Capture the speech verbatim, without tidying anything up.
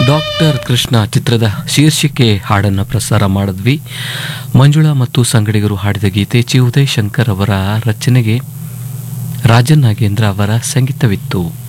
Doctor Krishna ಚಿತ್ರದ ಶೀರ್ಷಿಕೆ ಹಾಡನ್ನು ಪ್ರಸಾರ ಮಾಡಿದ್ವಿ. ಮಂಜುಳಾ ಮತ್ತು ಸಂಗಡಿಗರು ಹಾಡಿದ ಗೀತೆ ಚಿ ಉದಯ್ ಶಂಕರ್ ಅವರ ರಚನೆಗೆ ರಾಜನ್ ನಾಗೇಂದ್ರ ಅವರ ಸಂಗೀತವಿತ್ತು.